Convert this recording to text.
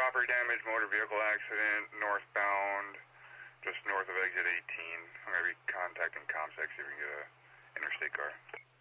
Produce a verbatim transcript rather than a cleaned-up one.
property damage, motor vehicle accident, northbound, just north of exit eighteen. I'm going to be contacting ComSec, see if we can get an interstate car.